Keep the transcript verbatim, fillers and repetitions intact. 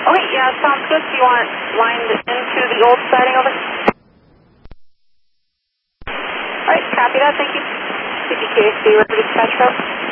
Okay, yeah, sounds good. Do you want it lined into the old siding over? Alright, copy that, thank you. C P K C, ready to dispatch route.